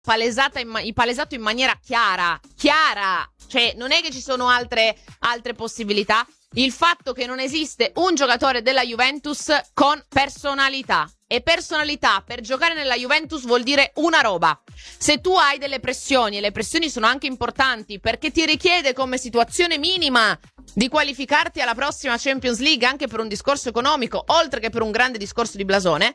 palesato in maniera chiara, cioè non è che ci sono altre possibilità. Il fatto che non esiste un giocatore della Juventus con personalità. E personalità per giocare nella Juventus vuol dire una roba. Se tu hai delle pressioni, e le pressioni sono anche importanti perché ti richiede come situazione minima di qualificarti alla prossima Champions League anche per un discorso economico, oltre che per un grande discorso di blasone,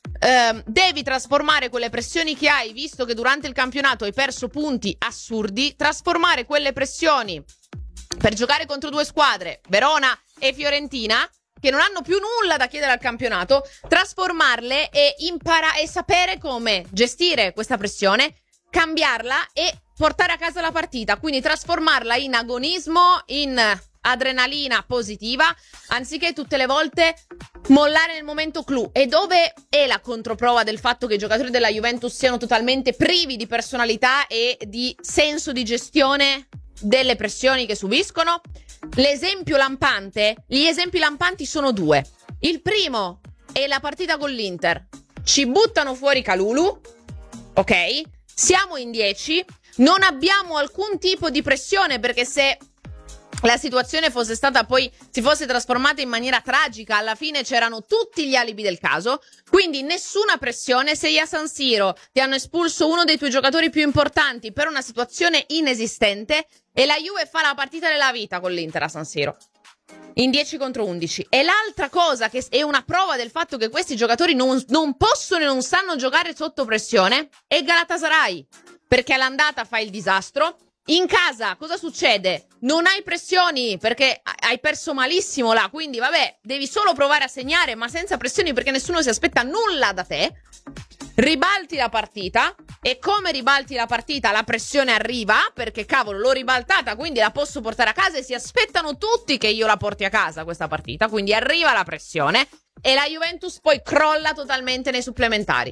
devi trasformare quelle pressioni che hai, visto che durante il campionato hai perso punti assurdi, trasformare quelle pressioni per giocare contro due squadre, Verona e Fiorentina, che non hanno più nulla da chiedere al campionato, trasformarle e sapere come gestire questa pressione, cambiarla e portare a casa la partita, quindi trasformarla in agonismo, in adrenalina positiva, anziché tutte le volte mollare nel momento clou. E dove è la controprova del fatto che i giocatori della Juventus siano totalmente privi di personalità e di senso di gestione delle pressioni che subiscono? L'esempio lampante, gli esempi lampanti sono due. Il primo è la partita con l'Inter. Ci buttano fuori Kalulu, ok? Siamo in 10, non abbiamo alcun tipo di pressione, perché se la situazione fosse stata poi, si fosse trasformata in maniera tragica, alla fine c'erano tutti gli alibi del caso, quindi nessuna pressione. Sei a San Siro, ti hanno espulso uno dei tuoi giocatori più importanti per una situazione inesistente e la Juve fa la partita della vita con l'Inter a San Siro in 10 contro 11. E l'altra cosa che è una prova del fatto che questi giocatori non possono e non sanno giocare sotto pressione è Galatasaray, perché all'andata fa il disastro. In casa cosa succede? Non hai pressioni perché hai perso malissimo là, quindi vabbè, devi solo provare a segnare, ma senza pressioni perché nessuno si aspetta nulla da te. Ribalti la partita, e come ribalti la partita la pressione arriva, perché cavolo l'ho ribaltata, quindi la posso portare a casa, e si aspettano tutti che io la porti a casa questa partita, quindi arriva la pressione e la Juventus poi crolla totalmente nei supplementari.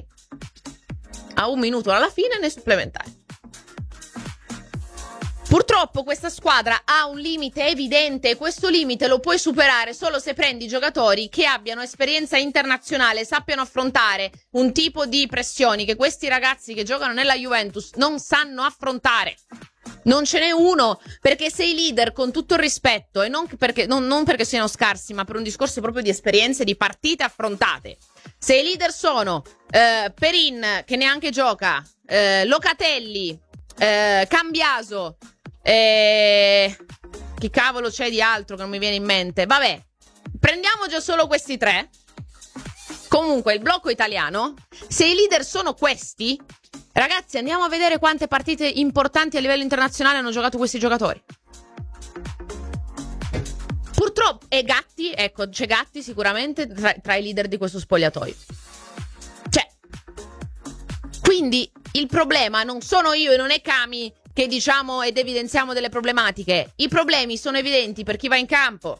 A 1 minuto alla fine nei supplementari. Purtroppo questa squadra ha un limite evidente, e questo limite lo puoi superare solo se prendi giocatori che abbiano esperienza internazionale, sappiano affrontare un tipo di pressioni che questi ragazzi che giocano nella Juventus non sanno affrontare. Non ce n'è uno, perché sei leader, con tutto il rispetto, e non perché siano scarsi, ma per un discorso proprio di esperienze, di partite affrontate. Se i leader sono Perin, che neanche gioca, Locatelli, Cambiaso, chi cavolo c'è di altro che non mi viene in mente? Vabbè, prendiamo già solo questi tre. Comunque il blocco italiano, se i leader sono questi, ragazzi, andiamo a vedere quante partite importanti a livello internazionale hanno giocato questi giocatori. Purtroppo, e Gatti, ecco, c'è Gatti sicuramente tra i leader di questo spogliatoio. Cioè, quindi il problema non sono io e non è Cami che diciamo ed evidenziamo delle problematiche. I problemi sono evidenti per chi va in campo.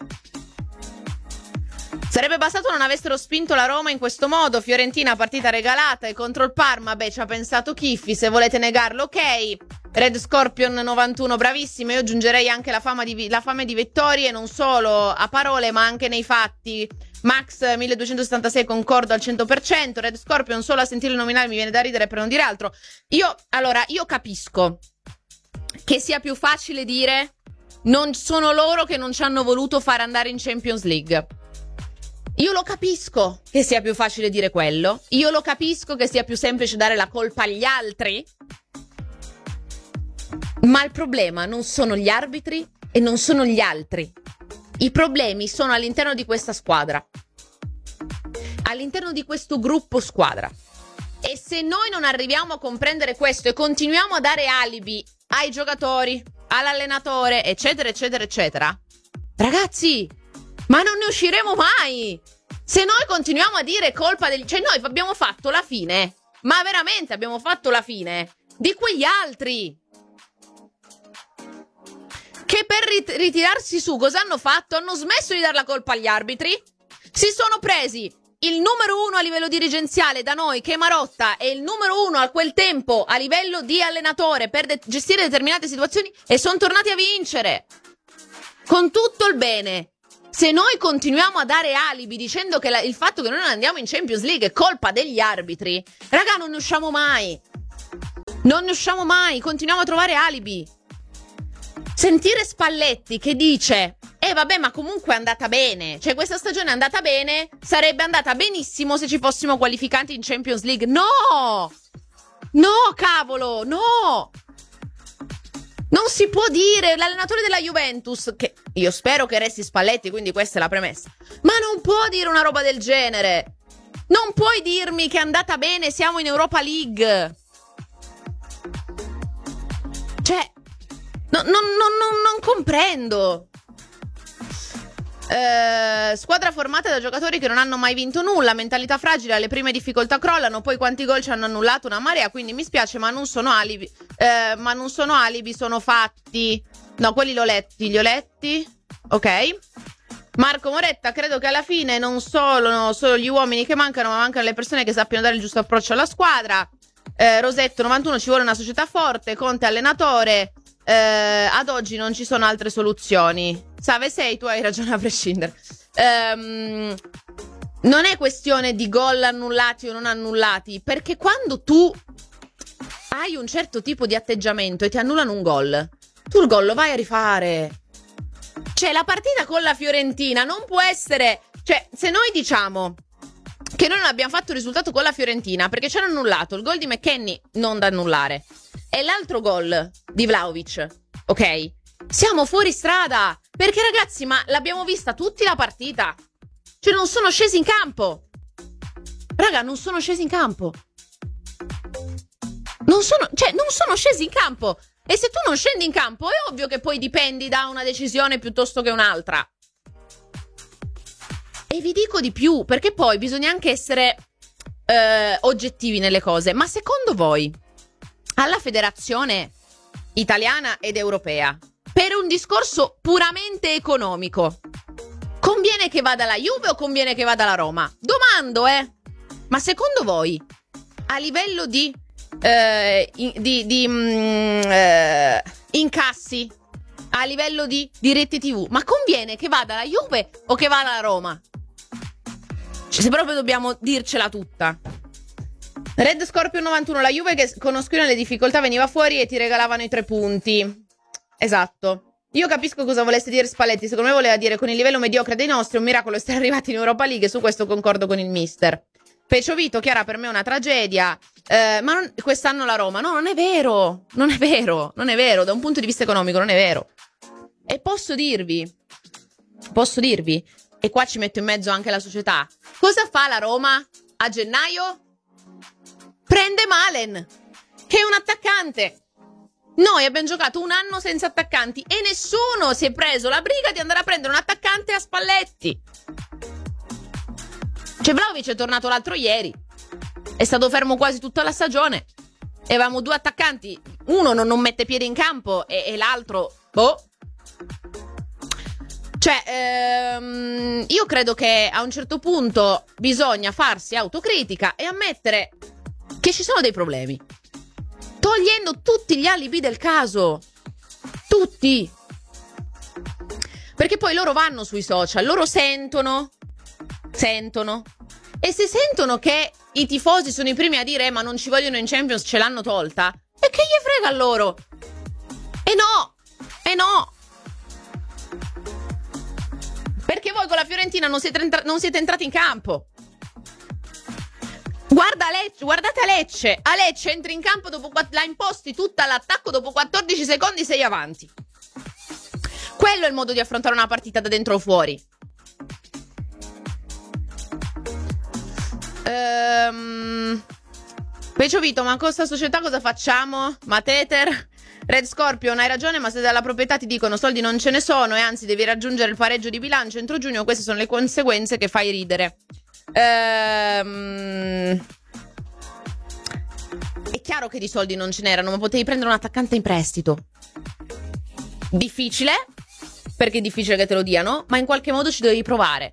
Sarebbe bastato non avessero spinto la Roma in questo modo. Fiorentina partita regalata, e contro il Parma, beh, ci ha pensato Chiffi, se volete negarlo, ok. Red Scorpion 91, bravissimo. Io aggiungerei anche la fame di vittorie, non solo a parole ma anche nei fatti. Max 1276, concordo al 100%. Red Scorpion, solo a sentire il nominale mi viene da ridere, per non dire altro. Io capisco che sia più facile dire non sono loro che non ci hanno voluto far andare in Champions League. Io lo capisco che sia più facile dire quello. Io lo capisco che sia più semplice dare la colpa agli altri. Ma il problema non sono gli arbitri e non sono gli altri. I problemi sono all'interno di questa squadra, all'interno di questo gruppo squadra. E se noi non arriviamo a comprendere questo e continuiamo a dare alibi ai giocatori, all'allenatore, eccetera, eccetera, eccetera, ragazzi, ma non ne usciremo mai. Se noi continuiamo a dire colpa del... Cioè noi abbiamo fatto la fine, ma veramente abbiamo fatto la fine di quegli altri che per ritirarsi su cosa hanno fatto? Hanno smesso di dare la colpa agli arbitri, si sono presi il numero 1 a livello dirigenziale da noi, che è Marotta, e il numero 1 a quel tempo a livello di allenatore per gestire determinate situazioni, e sono tornati a vincere con tutto il bene. Se noi continuiamo a dare alibi dicendo che il fatto che noi non andiamo in Champions League è colpa degli arbitri, raga, non ne usciamo mai. Non ne usciamo mai, continuiamo a trovare alibi. Sentire Spalletti che dice vabbè, ma comunque è andata bene, cioè questa stagione è andata bene, sarebbe andata benissimo se ci fossimo qualificati in Champions League. No, cavolo, no, non si può dire. L'allenatore della Juventus, che io spero che resti Spalletti, quindi questa è la premessa, ma non può dire una roba del genere. Non puoi dirmi che è andata bene, siamo in Europa League. Cioè, non comprendo. Squadra formata da giocatori che non hanno mai vinto nulla, mentalità fragile, alle prime difficoltà crollano, poi quanti gol ci hanno annullato, una marea, quindi mi spiace ma non sono alibi, sono fatti. No, quelli li ho letti, ok. Marco Moretta, credo che alla fine non sono solo gli uomini che mancano, ma mancano le persone che sappiano dare il giusto approccio alla squadra. Rosetto 91, ci vuole una società forte, Conte allenatore. Ad oggi non ci sono altre soluzioni. Save sei, tu hai ragione a prescindere. Non è questione di gol annullati o non annullati, perché quando tu hai un certo tipo di atteggiamento e ti annullano un gol, tu il gol lo vai a rifare. Cioè, la partita con la Fiorentina non può essere... Cioè, se noi diciamo che noi non abbiamo fatto il risultato con la Fiorentina perché ci hanno annullato il gol di McKennie, non da annullare, e l'altro gol di Vlahovic, ok? Siamo fuori strada, perché ragazzi, ma l'abbiamo vista tutti la partita. Cioè, non sono scesi in campo. Raga, non sono scesi in campo. Non sono scesi in campo. E se tu non scendi in campo, è ovvio che poi dipendi da una decisione piuttosto che un'altra. E vi dico di più, perché poi bisogna anche essere oggettivi nelle cose. Ma secondo voi, alla federazione italiana ed europea, per un discorso puramente economico, conviene che vada la Juve o conviene che vada la Roma? Domando, ma secondo voi, a livello di incassi, a livello di diritti TV, ma conviene che vada la Juve o che vada la Roma? Cioè, se proprio dobbiamo dircela tutta. Red Scorpio 91, la Juve che con Ospina le difficoltà veniva fuori e ti regalavano i 3 punti. Esatto. Io capisco cosa volesse dire Spalletti, secondo me voleva dire con il livello mediocre dei nostri, un miracolo essere arrivati in Europa League, e su questo concordo con il mister. Pecciovito, Chiara, per me è una tragedia, ma quest'anno la Roma, no, non è vero, da un punto di vista economico non è vero. E posso dirvi, e qua ci metto in mezzo anche la società, cosa fa la Roma a gennaio? Prende Malen, che è un attaccante. Noi abbiamo giocato un anno senza attaccanti e nessuno si è preso la briga di andare a prendere un attaccante a Spalletti. Cioè, Vlahovic è tornato l'altro ieri, è stato fermo quasi tutta la stagione, e avevamo 2 attaccanti, uno non mette piede in campo e l'altro, boh. Cioè, io credo che a un certo punto bisogna farsi autocritica e ammettere che ci sono dei problemi, togliendo tutti gli alibi del caso, tutti, perché poi loro vanno sui social, loro sentono, e se sentono che i tifosi sono i primi a dire ma non ci vogliono in Champions, ce l'hanno tolta, e che gli frega a loro? E no, perché voi con la Fiorentina non siete entrati in campo. Guardate a Lecce entri in campo, la imposti tutta all'attacco, dopo 14 secondi sei avanti. Quello è il modo di affrontare una partita da dentro o fuori. Pecio Vito, ma con sta società cosa facciamo? Ma Teter? Red Scorpion, hai ragione, ma se dalla proprietà ti dicono soldi non ce ne sono e anzi devi raggiungere il pareggio di bilancio entro giugno, queste sono le conseguenze che fai ridere. È chiaro che di soldi non ce n'erano, ma potevi prendere un attaccante in prestito. Difficile, perché è difficile che te lo diano, ma in qualche modo ci dovevi provare.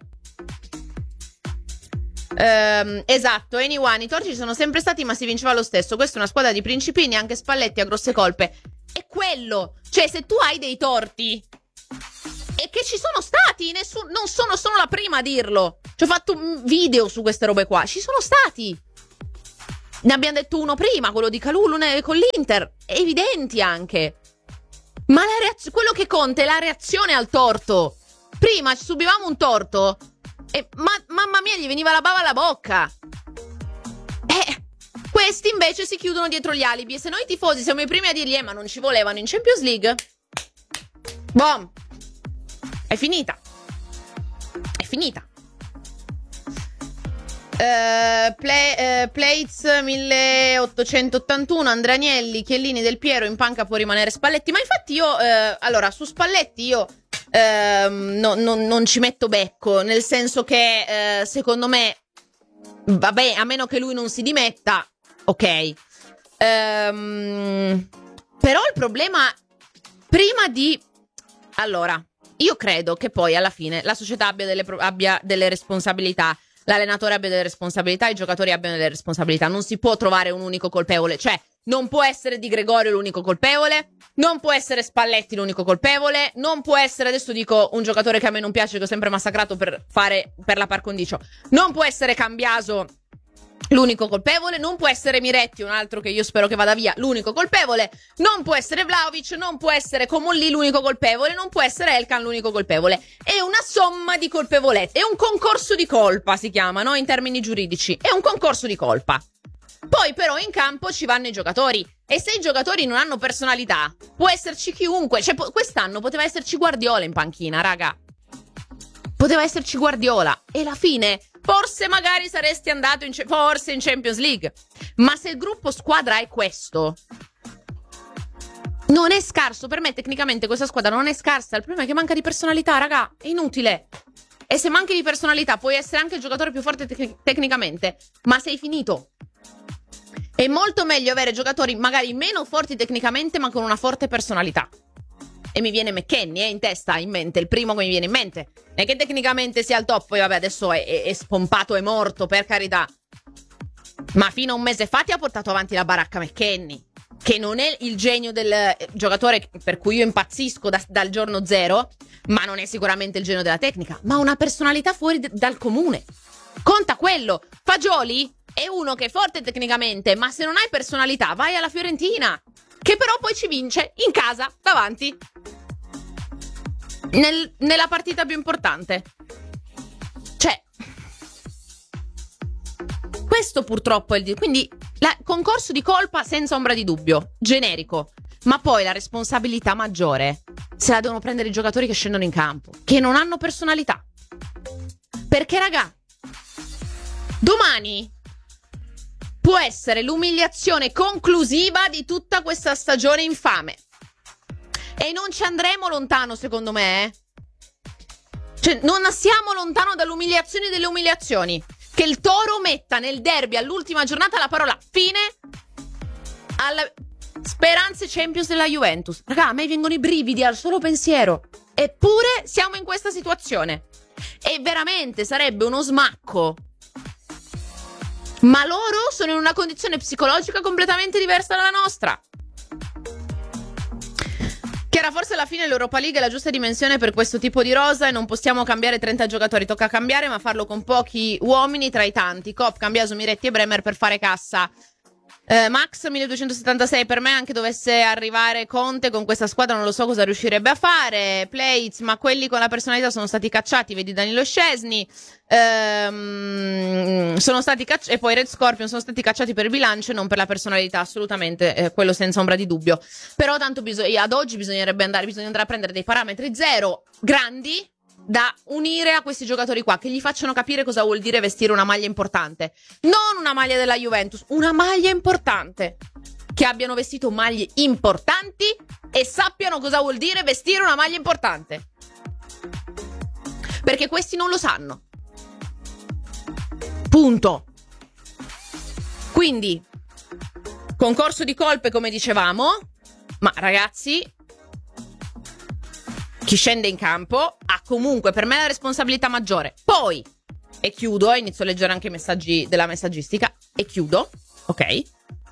Esatto, anyone, i torti ci sono sempre stati, ma si vinceva lo stesso. Questa è una squadra di principini, anche Spalletti ha grosse colpe. È quello, cioè se tu hai dei torti, e che ci sono stati, non sono la prima a dirlo. Ci ho fatto un video su queste robe qua, ci sono stati. Ne abbiamo detto uno prima, quello di Kalulu con l'Inter, evidenti anche. Ma quello che conta è la reazione al torto. Prima ci subivamo un torto e mamma mia, gli veniva la bava alla bocca. Questi invece si chiudono dietro gli alibi. E se noi tifosi siamo i primi a dirgli ma non ci volevano in Champions League, boom, è finita. È finita. Plates 1881, Andrea Agnelli, Chiellini, Del Piero, in panca può rimanere Spalletti. Ma infatti io, allora, su Spalletti io non ci metto becco, nel senso che secondo me, vabbè, a meno che lui non si dimetta, ok. Però il problema, prima di... Allora, io credo che poi alla fine la società abbia delle responsabilità. L'allenatore abbia delle responsabilità, i giocatori abbiano delle responsabilità. Non si può trovare un unico colpevole. Cioè, non può essere Di Gregorio l'unico colpevole, non può essere Spalletti l'unico colpevole, non può essere, adesso dico un giocatore che a me non piace, che ho sempre massacrato per la par condicio, non può essere Cambiaso l'unico colpevole, non può essere Miretti, un altro che io spero che vada via, l'unico colpevole, non può essere Vlahovic, non può essere Comolli l'unico colpevole, non può essere Elkan l'unico colpevole. È una somma di colpevolezze, è un concorso di colpa, si chiama, no? In termini giuridici, è un concorso di colpa. Poi però in campo ci vanno i giocatori, e se i giocatori non hanno personalità, può esserci chiunque, cioè quest'anno poteva esserci Guardiola in panchina, raga. Poteva esserci Guardiola, e alla fine forse magari saresti andato forse in Champions League. Ma se il gruppo squadra è questo, non è scarso. Per me tecnicamente questa squadra non è scarsa. Il problema è che manca di personalità, raga. È inutile. E se manchi di personalità puoi essere anche il giocatore più forte tecnicamente, ma sei finito. È molto meglio avere giocatori magari meno forti tecnicamente ma con una forte personalità. E mi viene McKennie in testa, in mente, il primo che mi viene in mente. E che tecnicamente sia al top, poi vabbè adesso è spompato, è morto, per carità. Ma fino a un mese fa ti ha portato avanti la baracca McKennie, che non è il genio del giocatore per cui io impazzisco dal giorno zero, ma non è sicuramente il genio della tecnica, ma una personalità fuori dal comune. Conta quello. Fagioli è uno che è forte tecnicamente, ma se non hai personalità vai alla Fiorentina, che però poi ci vince in casa, davanti, nella partita più importante. Cioè, questo purtroppo è il... Quindi, concorso di colpa senza ombra di dubbio, generico. Ma poi la responsabilità maggiore se la devono prendere i giocatori che scendono in campo, che non hanno personalità. Perché, raga, domani può essere l'umiliazione conclusiva di tutta questa stagione infame. E non ci andremo lontano, secondo me. Cioè, non siamo lontano dall'umiliazione delle umiliazioni. Che il Toro metta nel derby all'ultima giornata la parola fine alle speranze Champions della Juventus. Raga, a me vengono i brividi al solo pensiero. Eppure siamo in questa situazione. E veramente sarebbe uno smacco. Ma loro sono in una condizione psicologica completamente diversa dalla nostra. Chiara, forse alla fine l'Europa League è la giusta dimensione per questo tipo di rosa e non possiamo cambiare 30 giocatori. Tocca cambiare, ma farlo con pochi uomini tra i tanti. Kopp, Cambiaso, Miretti e Bremer per fare cassa. Max 1276, per me anche dovesse arrivare Conte con questa squadra non lo so cosa riuscirebbe a fare. Plates, ma quelli con la personalità sono stati cacciati, vedi Danilo Scesni, sono stati e poi Red Scorpion sono stati cacciati per il bilancio e non per la personalità, assolutamente, quello senza ombra di dubbio. Però tanto ad oggi bisogna andare a prendere dei parametri zero grandi da unire a questi giocatori qua, che gli facciano capire cosa vuol dire vestire una maglia importante. Non una maglia della Juventus, una maglia importante. Che abbiano vestito maglie importanti e sappiano cosa vuol dire vestire una maglia importante. Perché questi non lo sanno. Punto. Quindi, concorso di colpe come dicevamo, ma ragazzi, chi scende in campo ha comunque per me la responsabilità maggiore. Poi, e chiudo, inizio a leggere anche i messaggi della messaggistica e chiudo, ok?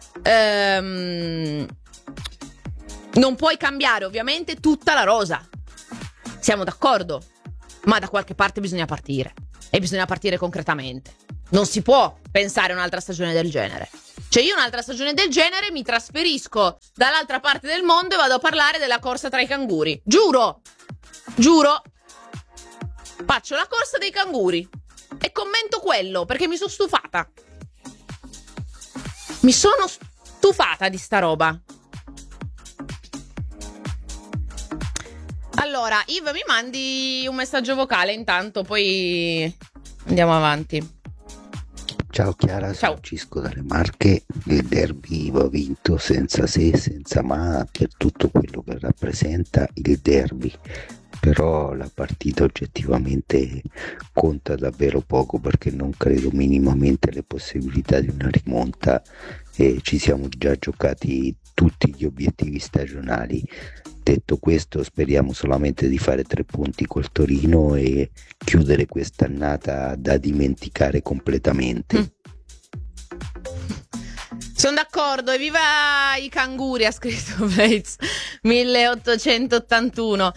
Non puoi cambiare ovviamente tutta la rosa, siamo d'accordo, ma da qualche parte bisogna partire, e bisogna partire concretamente. Non si può pensare a un'altra stagione del genere. Cioè io un'altra stagione del genere mi trasferisco dall'altra parte del mondo e vado a parlare della corsa tra i canguri. Giuro! Faccio la corsa dei canguri e commento quello, perché mi sono stufata. Mi sono stufata di sta roba. Allora, Yves, mi mandi un messaggio vocale intanto, poi andiamo avanti. Ciao Chiara, Ciao. sono Cisco dalle Marche. Il derby va vinto senza se, senza ma, per tutto quello che rappresenta il derby. Però la partita oggettivamente conta davvero poco, perché non credo minimamente alle possibilità di una rimonta e ci siamo già giocati tutti gli obiettivi stagionali. Detto questo, speriamo solamente di fare 3 punti col Torino e chiudere quest'annata da dimenticare completamente. Sono d'accordo, evviva i canguri, ha scritto Blades 1881.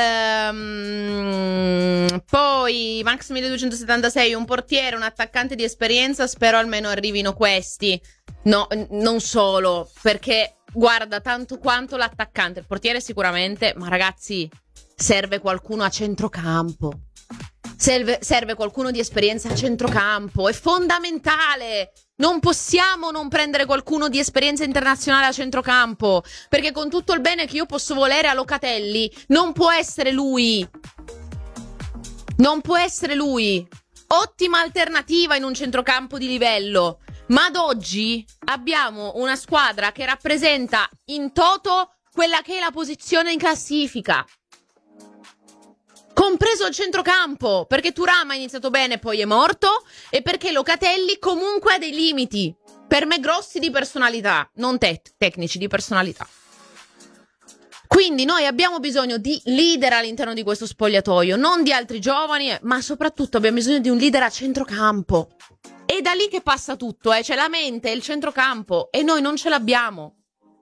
Poi Max 1276, un portiere, un attaccante di esperienza, spero almeno arrivino questi. No, non solo, perché guarda, tanto quanto l'attaccante, il portiere sicuramente, ma ragazzi, serve qualcuno a centrocampo. Serve qualcuno di esperienza a centrocampo, è fondamentale. Non possiamo non prendere qualcuno di esperienza internazionale a centrocampo, perché con tutto il bene che io posso volere a Locatelli, non può essere lui. Non può essere lui. Ottima alternativa in un centrocampo di livello, ma ad oggi abbiamo una squadra che rappresenta in toto quella che è la posizione in classifica, compreso il centrocampo, perché Thuram ha iniziato bene e poi è morto, e perché Locatelli comunque ha dei limiti, per me grossi, di personalità, non tecnici, di personalità. Quindi noi abbiamo bisogno di leader all'interno di questo spogliatoio, non di altri giovani, ma soprattutto abbiamo bisogno di un leader a centrocampo. È da lì che passa tutto, c'è la mente e il centrocampo, e noi non ce l'abbiamo.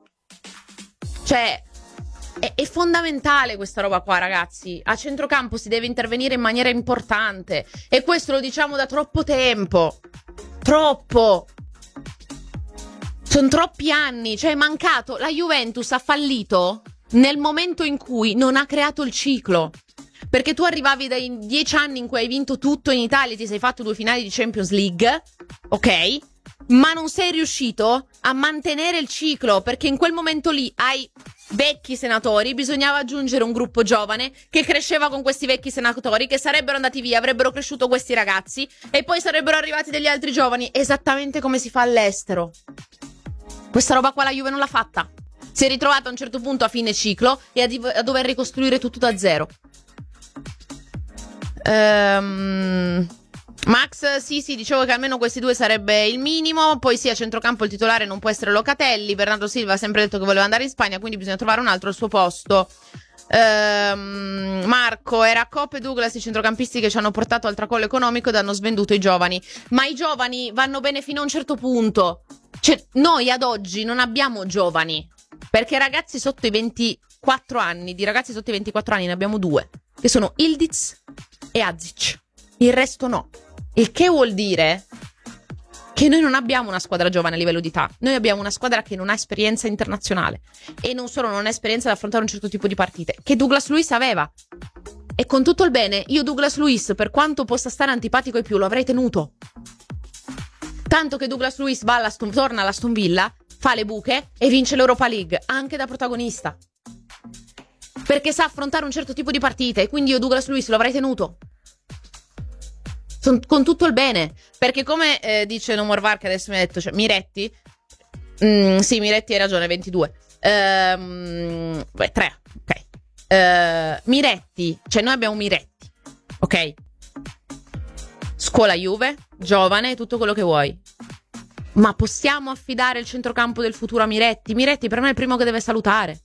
Cioè, è fondamentale questa roba qua, ragazzi. A centrocampo si deve intervenire in maniera importante, e questo lo diciamo da troppo tempo. Troppo. Sono troppi anni. Cioè è mancato. La Juventus ha fallito nel momento in cui non ha creato il ciclo, perché tu arrivavi dai 10 anni in cui hai vinto tutto in Italia, ti sei fatto 2 finali di Champions League, ok? Ma non sei riuscito a mantenere il ciclo, perché in quel momento lì ai vecchi senatori bisognava aggiungere un gruppo giovane che cresceva con questi vecchi senatori, che sarebbero andati via, avrebbero cresciuto questi ragazzi e poi sarebbero arrivati degli altri giovani, esattamente come si fa all'estero. Questa roba qua la Juve non l'ha fatta. Si è ritrovata a un certo punto a fine ciclo e a dover ricostruire tutto da zero. Max, sì, dicevo che almeno questi 2 sarebbe il minimo. Poi sì, a centrocampo il titolare non può essere Locatelli. Bernardo Silva ha sempre detto che voleva andare in Spagna, quindi bisogna trovare un altro al suo posto. Marco, era Coppe e Douglas i centrocampisti che ci hanno portato al tracollo economico ed hanno svenduto i giovani. Ma i giovani vanno bene fino a un certo punto. Cioè, noi ad oggi non abbiamo giovani, perché ragazzi sotto i 24 anni, di ragazzi sotto i 24 anni ne abbiamo 2, che sono Ildiz e Azic. Il resto no. Il che vuol dire che noi non abbiamo una squadra giovane a livello di età. Noi abbiamo una squadra che non ha esperienza internazionale, e non solo non ha esperienza ad affrontare un certo tipo di partite, che Douglas Luiz aveva. E con tutto il bene, io Douglas Luiz, per quanto possa stare antipatico ai più, lo avrei tenuto. Tanto che Douglas Luiz torna all'Aston Villa, fa le buche e vince l'Europa League, anche da protagonista, perché sa affrontare un certo tipo di partite. E quindi io Douglas Luiz lo avrei tenuto con tutto il bene, perché come dice No More VAR, che adesso mi ha detto, cioè Miretti, sì, Miretti hai ragione, 22 3, ok. Miretti, cioè noi abbiamo Miretti, ok, scuola Juve, giovane, tutto quello che vuoi, ma possiamo affidare il centrocampo del futuro a Miretti? Miretti per me è il primo che deve salutare.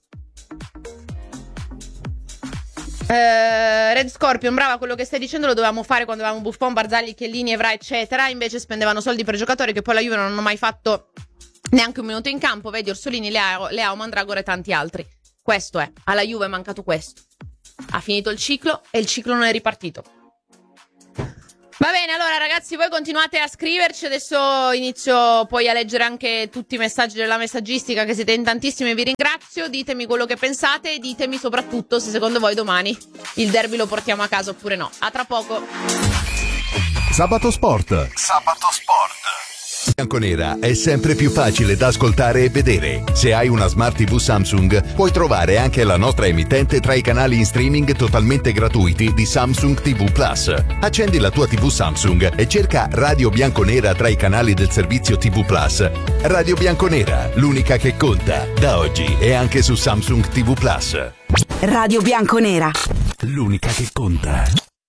Red Scorpion, brava, quello che stai dicendo lo dovevamo fare quando avevamo Buffon, Barzagli, Chiellini, Evra eccetera. Invece spendevano soldi per giocatori che poi la Juve non hanno mai fatto neanche un minuto in campo. Vedi Orsolini, Leao, Mandragora e tanti altri. Questo è, alla Juve è mancato questo. Ha finito il ciclo e il ciclo non è ripartito. Va bene, allora ragazzi, voi continuate a scriverci, adesso inizio poi a leggere anche tutti i messaggi della messaggistica, che siete in tantissimi, vi ringrazio, ditemi quello che pensate e ditemi soprattutto se secondo voi domani il derby lo portiamo a casa oppure no. A tra poco. Sabato Sport. Bianconera è sempre più facile da ascoltare e vedere. Se hai una Smart TV Samsung, puoi trovare anche la nostra emittente tra i canali in streaming totalmente gratuiti di Samsung TV Plus. Accendi la tua TV Samsung e cerca Radio Bianconera tra i canali del servizio TV Plus. Radio Bianconera, l'unica che conta. Da oggi è anche su Samsung TV Plus. Radio Bianconera, L'unica che conta.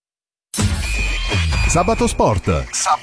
Sabato Sport.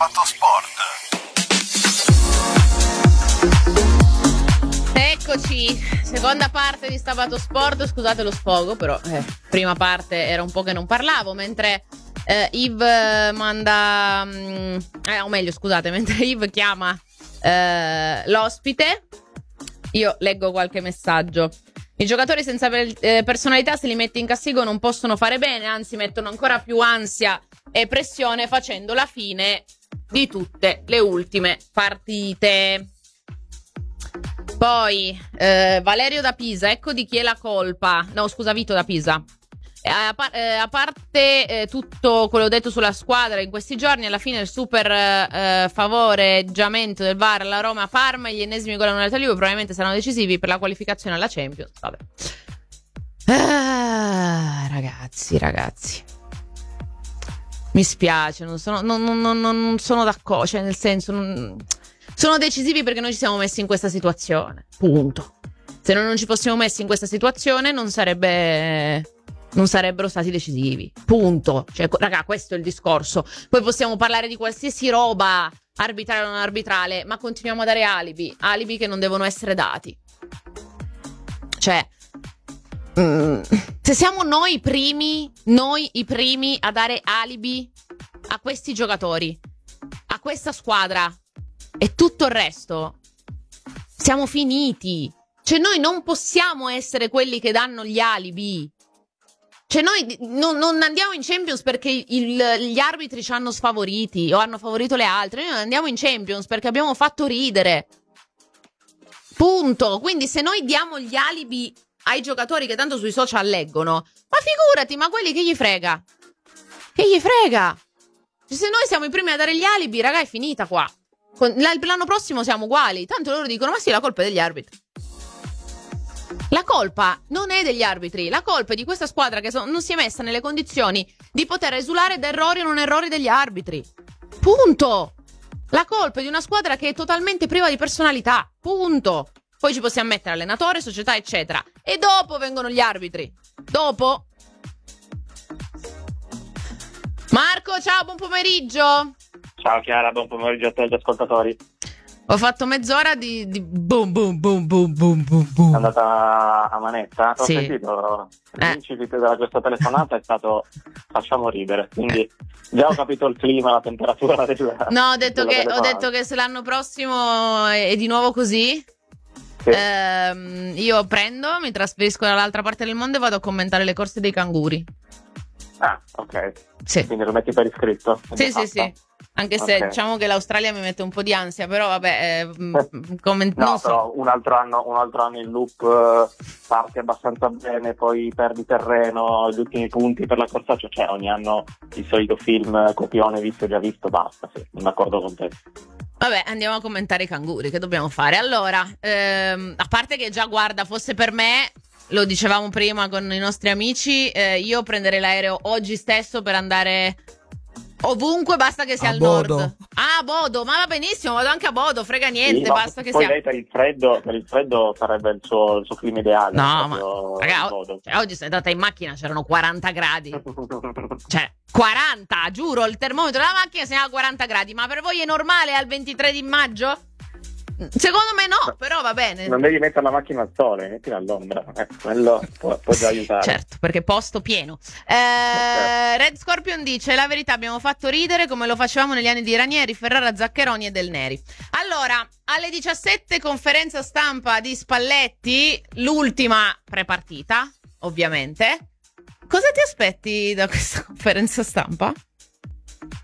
Eccoci, seconda parte di Sabato Sport, scusate lo sfogo, però prima parte era un po' che non parlavo, mentre Yves manda, o meglio scusate, mentre Yves chiama l'ospite, io leggo qualche messaggio. I giocatori senza personalità, se li metti in castigo, non possono fare bene, anzi mettono ancora più ansia e pressione facendo la fine di tutte le ultime partite. Poi Valerio da Pisa, ecco di chi è la colpa. No, scusa, Vito da Pisa. A parte tutto quello detto sulla squadra in questi giorni, alla fine il super favoreggiamento del VAR alla Roma-Parma e gli ennesimi gol annullati a Juve probabilmente saranno decisivi per la qualificazione alla Champions. Vabbè. Ragazzi. Mi spiace, non sono d'accordo, cioè nel senso... Sono decisivi perché noi ci siamo messi in questa situazione. Punto. Se noi non ci fossimo messi in questa situazione non sarebbero stati decisivi. Punto. Cioè, raga, questo è il discorso. Poi possiamo parlare di qualsiasi roba, arbitrale o non arbitrale, ma continuiamo a dare alibi che non devono essere dati. Cioè, se siamo noi i primi a dare alibi a questi giocatori, a questa squadra e tutto il resto, siamo finiti. Cioè noi non possiamo essere quelli che danno gli alibi. Cioè noi non andiamo in Champions perché gli arbitri ci hanno sfavoriti o hanno favorito le altre. Noi non andiamo in Champions perché abbiamo fatto ridere. Punto. Quindi se noi diamo gli alibi ai giocatori che tanto sui social leggono, ma figurati, ma quelli che gli frega? Che gli frega? Cioè, se noi siamo i primi a dare gli alibi, raga, è finita qua. L'anno prossimo siamo uguali. Tanto loro dicono, ma sì, la colpa è degli arbitri. La colpa non è degli arbitri. La colpa è di questa squadra che non si è messa nelle condizioni di poter esulare da errori o non errori degli arbitri. Punto. La colpa è di una squadra che è totalmente priva di personalità. Punto. Poi ci possiamo mettere allenatore, società, eccetera. E dopo vengono gli arbitri. Dopo. Marco, ciao, buon pomeriggio. Ciao Chiara, buon pomeriggio a te e agli ascoltatori. Ho fatto mezz'ora di boom boom boom boom boom boom boom. È andata a manetta? Ho sì. sentito l'incipit della questa telefonata è stato facciamo ridere, quindi già ho capito il clima, la temperatura della... No, ho detto che se l'anno prossimo è di nuovo così, sì. Io mi trasferisco dall'altra parte del mondo e vado a commentare le corse dei canguri. Ah, ok. Sì. Quindi lo metti per iscritto? Sì. Anche se diciamo che l'Australia mi mette un po' di ansia, però vabbè, non so. Però un altro anno il loop parte abbastanza bene, poi perdi terreno, gli ultimi punti per la corsa, cioè ogni anno il solito film copione visto e già visto, basta, sì, sono d'accordo con te. Vabbè, andiamo a commentare i canguri, che dobbiamo fare? Allora, a parte che già guarda, fosse per me, lo dicevamo prima con i nostri amici, io prenderei l'aereo oggi stesso per andare... ovunque, basta che sia al Bodo. nord. Ah, Bodo, ma va benissimo, vado anche a Bodo, frega niente, sì, no, basta che poi sia. Lei per il freddo sarebbe il suo clima ideale. No, ma raga, oggi sei andata in macchina, c'erano 40 gradi. Cioè, 40, giuro, il termometro della macchina segnava 40 gradi, ma per voi è normale al 23 di maggio? Secondo me no, però va bene. Non devi mettere la macchina al sole, mettila all'ombra. Quello può già aiutare. Certo, perché posto pieno. Red Scorpion dice: la verità, abbiamo fatto ridere come lo facevamo negli anni di Ranieri, Ferrara, Zaccheroni e Del Neri. Allora, alle 17 conferenza stampa di Spalletti, l'ultima prepartita, ovviamente. Cosa ti aspetti da questa conferenza stampa?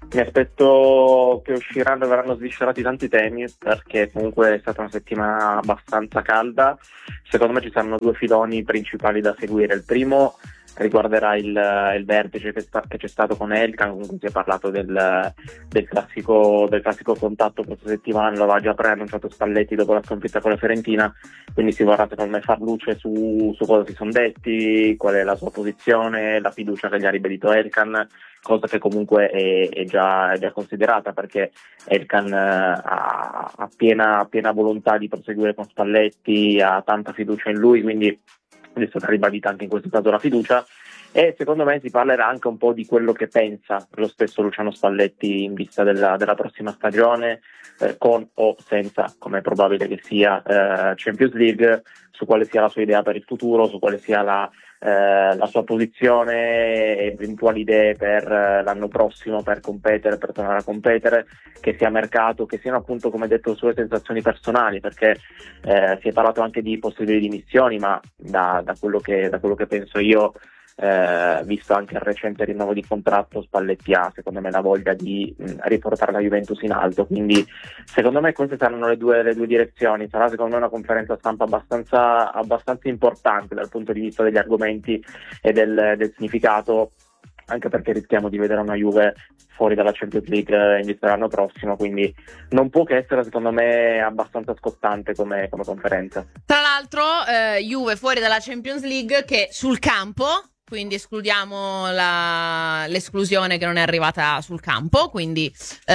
Mi aspetto che usciranno e verranno sviscerati tanti temi, perché comunque è stata una settimana abbastanza calda. Secondo me ci saranno due filoni principali da seguire. Il primo riguarderà il vertice che c'è stato con Elkan. Comunque si è parlato del classico contatto questa settimana, lo aveva già preannunciato Spalletti dopo la sconfitta con la Fiorentina, quindi si vorrà secondo me far luce su cosa si sono detti, qual è la sua posizione, la fiducia che gli ha ribadito Elkan, cosa che comunque è già considerata, perché Elkan ha piena volontà di proseguire con Spalletti, ha tanta fiducia in lui, quindi è stata ribadita anche in questo caso la fiducia. E secondo me si parlerà anche un po' di quello che pensa lo stesso Luciano Spalletti in vista della prossima stagione, con o senza, come è probabile che sia, Champions League, su quale sia la sua idea per il futuro, su quale sia la sua posizione, eventuali idee per l'anno prossimo, per competere, per tornare a competere, che sia mercato, che siano appunto, come detto, sue sensazioni personali, perché si è parlato anche di possibili dimissioni, ma da quello che penso io, visto anche il recente rinnovo di contratto, Spalletti ha secondo me la voglia di riportare la Juventus in alto, quindi secondo me queste saranno le due direzioni. Sarà secondo me una conferenza stampa abbastanza importante dal punto di vista degli argomenti e del significato, anche perché rischiamo di vedere una Juve fuori dalla Champions League in vista dell'anno prossimo, quindi non può che essere secondo me abbastanza scottante come conferenza. Tra l'altro Juve fuori dalla Champions League, che sul campo, quindi escludiamo l'esclusione che non è arrivata sul campo, quindi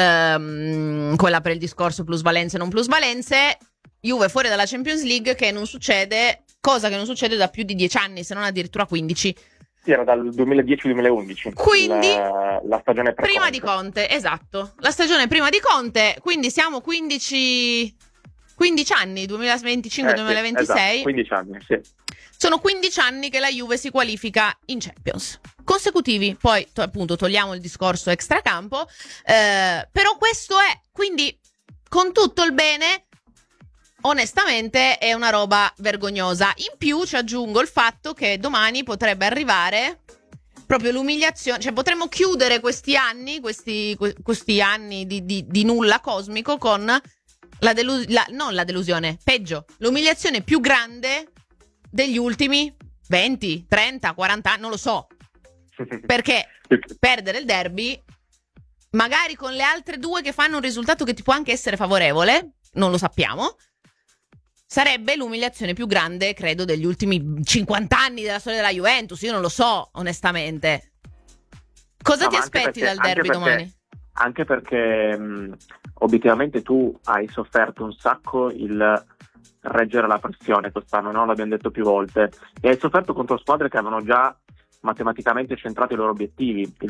quella per il discorso plusvalenze e non plusvalenze. Juve fuori dalla Champions League, che non succede, cosa che non succede da più di 10 anni, se non addirittura 15. Sì, era dal 2010-2011. Quindi la stagione prima di Conte, esatto. La stagione prima di Conte, quindi siamo 15 anni, 2025-2026. Esatto, 15 anni, sì. Sono 15 anni che la Juve si qualifica in Champions consecutivi, poi appunto togliamo il discorso extracampo, però questo è, quindi con tutto il bene, onestamente è una roba vergognosa. In più ci aggiungo il fatto che domani potrebbe arrivare proprio l'umiliazione, cioè potremmo chiudere questi anni di nulla cosmico con non la delusione, peggio, l'umiliazione più grande degli ultimi 20, 30, 40 anni, non lo so, perché perdere il derby, magari con le altre due che fanno un risultato che ti può anche essere favorevole, non lo sappiamo, sarebbe l'umiliazione più grande, credo, degli ultimi 50 anni della storia della Juventus. Io non lo so, onestamente. Cosa ti aspetti dal derby domani? Anche perché obiettivamente tu hai sofferto un sacco il reggere la pressione quest'anno, no? L'abbiamo detto più volte, e hai sofferto contro squadre che avevano già matematicamente centrato i loro obiettivi, i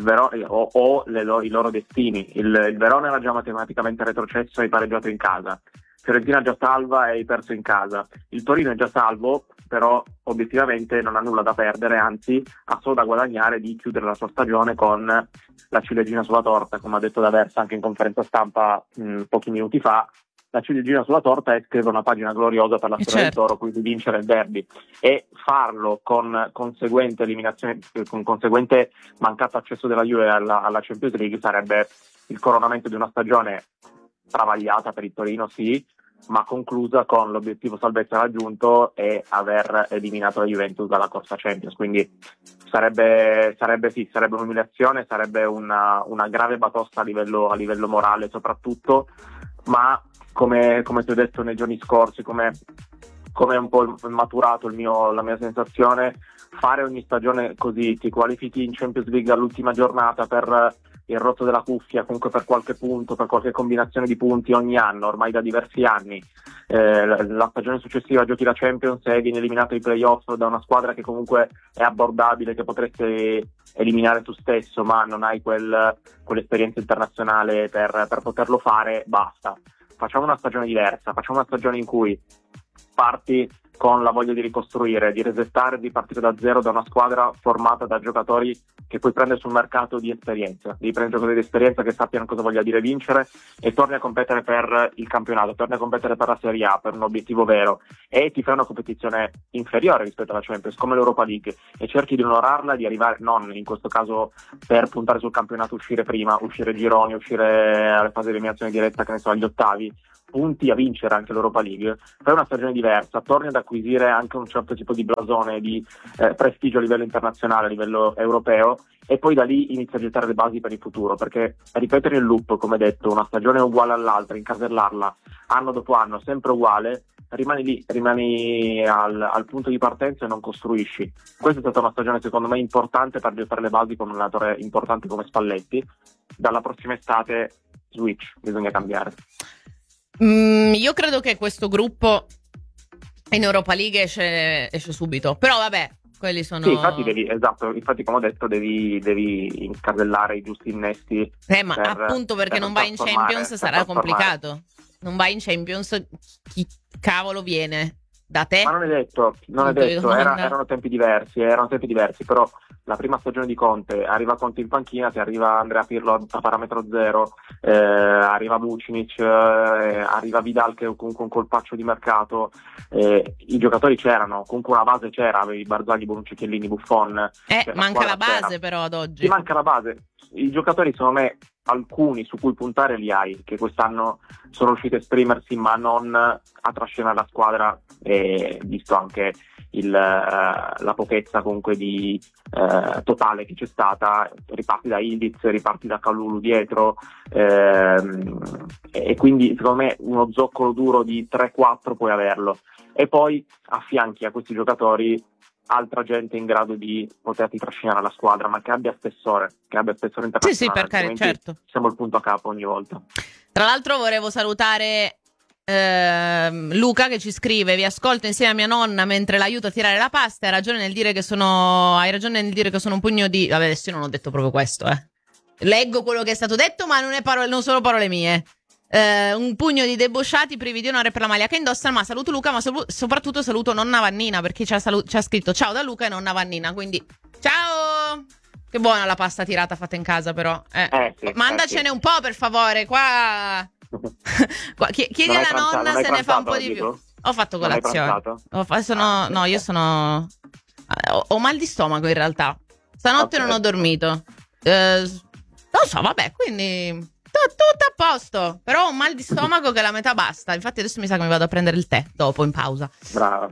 loro destini. Il Verona era già matematicamente retrocesso e hai pareggiato in casa. Fiorentina già salva e hai perso in casa. Il Torino è già salvo, però obiettivamente non ha nulla da perdere, anzi ha solo da guadagnare di chiudere la sua stagione con la ciliegina sulla torta, come ha detto D'Aversa anche in conferenza stampa pochi minuti fa. La ciliegina sulla torta è scrivere una pagina gloriosa per la storia del Toro, quindi vincere il derby, e farlo con conseguente eliminazione, con conseguente mancato accesso della Juve alla Champions League sarebbe il coronamento di una stagione travagliata per il Torino, sì, ma conclusa con l'obiettivo salvezza raggiunto e aver eliminato la Juventus dalla corsa Champions. Quindi sarebbe un'umiliazione, sarebbe una grave batosta a livello morale soprattutto, ma come ti ho detto nei giorni scorsi, come è un po' maturato la mia sensazione, fare ogni stagione così, ti qualifichi in Champions League all'ultima giornata per il rotto della cuffia, comunque per qualche punto, per qualche combinazione di punti ogni anno, ormai da diversi anni, la stagione successiva giochi la Champions e vieni eliminato ai playoff da una squadra che comunque è abbordabile, che potresti eliminare tu stesso, ma non hai quell'esperienza internazionale per poterlo fare. Basta, facciamo una stagione diversa, facciamo una stagione in cui parti con la voglia di ricostruire, di resettare, di partire da zero da una squadra formata da giocatori che puoi prendere sul mercato di esperienza, di prendere giocatori di esperienza che sappiano cosa voglia dire vincere, e torni a competere per il campionato, torni a competere per la Serie A, per un obiettivo vero, e ti fai una competizione inferiore rispetto alla Champions, come l'Europa League, e cerchi di onorarla, di arrivare, non in questo caso per puntare sul campionato, uscire prima, uscire gironi, uscire alle fasi di eliminazione diretta, che ne so, agli ottavi, punti a vincere anche l'Europa League, fai una stagione diversa, torni ad acquisire anche un certo tipo di blasone, di prestigio a livello internazionale, a livello europeo, e poi da lì inizi a gettare le basi per il futuro, perché ripetere il loop, come detto, una stagione uguale all'altra, incasellarla anno dopo anno, sempre uguale, rimani lì, rimani al punto di partenza e non costruisci. Questa è stata una stagione secondo me importante per gettare le basi con un allenatore importante come Spalletti. Dalla prossima estate switch, bisogna cambiare. Io credo che questo gruppo in Europa League esce subito, però vabbè, quelli sono... Sì, infatti come ho detto devi incasellare i giusti innesti. Ma appunto perché non vai in Champions sarà complicato. Non vai in Champions, chi cavolo viene? Da te? Ma non è detto, erano tempi diversi, però la prima stagione di Conte, arriva Conte in panchina, ti arriva Andrea Pirlo a parametro zero, arriva Vucinic, arriva Vidal che è comunque un colpaccio di mercato, i giocatori c'erano, comunque una base c'era, avevi Barzagli, Bonucci, Chiellini, Buffon. Manca la base c'era. Però ad oggi. Ti manca la base. I giocatori secondo me alcuni su cui puntare li hai, che quest'anno sono riusciti a esprimersi ma non a trascinare la squadra, visto anche la pochezza comunque di totale che c'è stata. Riparti da Ildiz, riparti da Kalulu dietro, e quindi secondo me uno zoccolo duro di 3-4 puoi averlo, e poi affianchi a questi giocatori altra gente in grado di poterti trascinare la squadra, ma che abbia spessore internazionale. Sì, per carità, certo. Siamo il punto a capo ogni volta. Tra l'altro volevo salutare Luca che ci scrive: vi ascolto insieme a mia nonna mentre l'aiuto a tirare la pasta. Hai ragione nel dire che sono un pugno di... Vabbè, adesso io non ho detto proprio questo, leggo quello che è stato detto, ma non sono parole mie. Un pugno di debosciati privi di onore per la maglia che indossano. Ma saluto Luca, ma soprattutto saluto nonna Vannina, perché ci ha scritto ciao da Luca e nonna Vannina, quindi ciao. Che buona la pasta tirata fatta in casa, però sì, mandacene un po', per favore. Qua chiedi alla nonna se ne fa un po' di più. Ho fatto colazione. Io sono ho mal di stomaco in realtà. Stanotte non ho dormito, non so, vabbè, quindi tutto a posto, però ho un mal di stomaco che la metà basta. Infatti adesso mi sa che mi vado a prendere il tè dopo in pausa. Bravo.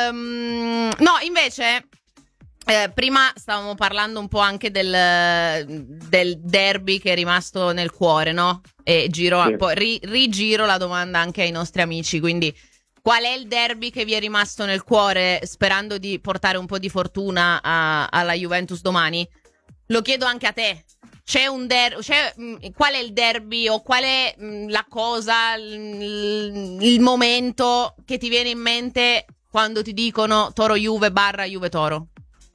No, invece prima stavamo parlando un po' anche del derby che è rimasto nel cuore, no? E poi rigiro la domanda anche ai nostri amici, quindi qual è il derby che vi è rimasto nel cuore, sperando di portare un po' di fortuna alla Juventus domani? Lo chiedo anche a te. Qual è il derby, o qual è la cosa, il momento che ti viene in mente quando ti dicono Toro Juve / Juve Toro?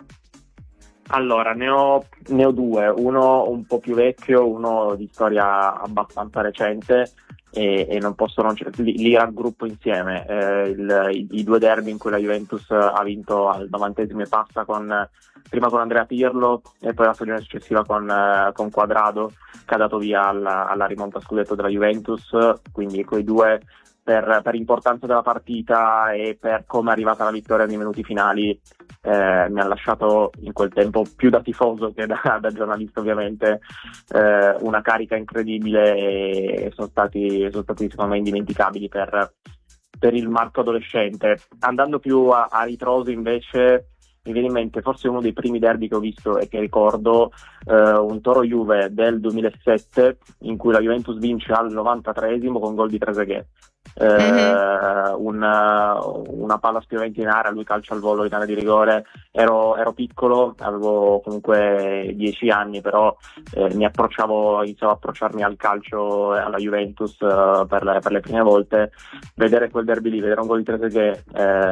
Allora, ne ho due, uno un po' più vecchio, uno di storia abbastanza recente, e non posso non li raggruppo insieme. I due derby in cui la Juventus ha vinto al 90esimo e passa, prima con Andrea Pirlo e poi la stagione successiva con Quadrado, che ha dato via alla rimonta scudetto della Juventus. Quindi quei due, per importanza della partita e per come è arrivata la vittoria nei minuti finali, mi ha lasciato in quel tempo, più da tifoso che da giornalista ovviamente, una carica incredibile, e sono stati secondo me indimenticabili per il Marco adolescente. Andando più a ritroso invece, mi viene in mente forse uno dei primi derby che ho visto e che ricordo, un Toro Juve del 2007 in cui la Juventus vince al 93esimo con gol di Trezeguet. Una palla spiovente in area, lui calcia al volo in area di rigore. Ero piccolo, avevo comunque 10 anni, però iniziavo a approcciarmi al calcio e alla Juventus per le prime volte. Vedere quel derby lì, vedere un gol di Trezeguet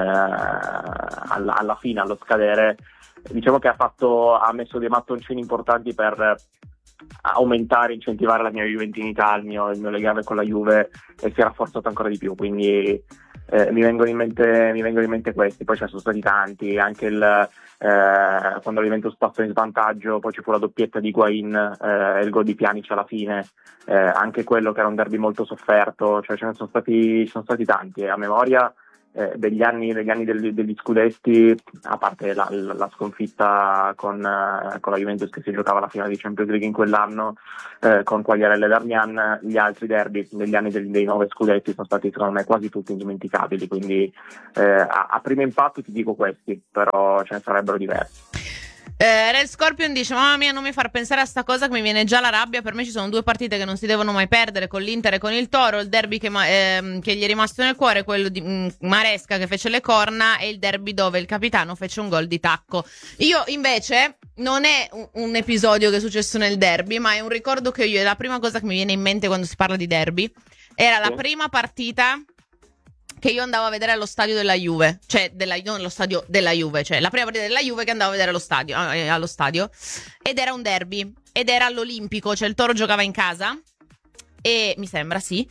alla fine, allo scadere, diciamo che ha messo dei mattoncini importanti per aumentare, incentivare la mia juventinità, il mio legame con la Juve, e si è rafforzato ancora di più, quindi mi vengono in mente questi. Poi ce ne sono stati tanti, anche quando la Juventus passò in svantaggio, poi ci fu la doppietta di Higuain e il gol di Pjanic alla fine, anche quello che era un derby molto sofferto, cioè ce ne sono stati tanti, a memoria degli anni degli scudetti, a parte la sconfitta con la Juventus che si giocava la finale di Champions League in quell'anno, con Quagliarella e Darmian. Gli altri derby degli anni dei 9 scudetti sono stati secondo me quasi tutti indimenticabili, quindi a primo impatto ti dico questi, però ce ne sarebbero diversi. Red Scorpion dice: mamma mia, non mi far pensare a sta cosa che mi viene già la rabbia. Per me ci sono 2 partite che non si devono mai perdere, con l'Inter e con il Toro. Il derby che gli è rimasto nel cuore, quello di Maresca che fece le corna, e il derby dove il capitano fece un gol di tacco. Io invece non è un episodio che è successo nel derby, ma è un ricordo che io, è la prima cosa che mi viene in mente quando si parla di derby. Era la prima partita che io andavo a vedere allo stadio della Juve, cioè non allo stadio della Juve, cioè la prima partita della Juve che andavo a vedere allo stadio, ed era un derby, ed era all'Olimpico, cioè il Toro giocava in casa, e mi sembra sì,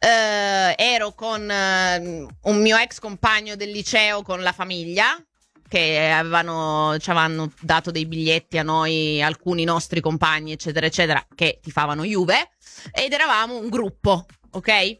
ero con un mio ex compagno del liceo con la famiglia, che ci avevano dato dei biglietti a noi, alcuni nostri compagni eccetera eccetera, che tifavano Juve, ed eravamo un gruppo, ok?